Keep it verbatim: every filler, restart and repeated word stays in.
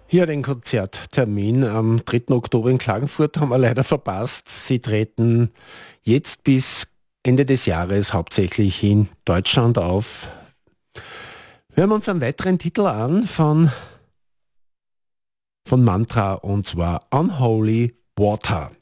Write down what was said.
Ja, den Konzerttermin am dritten Oktober in Klagenfurt haben wir leider verpasst. Sie treten jetzt bis Ende des Jahres hauptsächlich in Deutschland auf. Hören wir uns einen weiteren Titel an von, von Mantra, und zwar Unholy Water.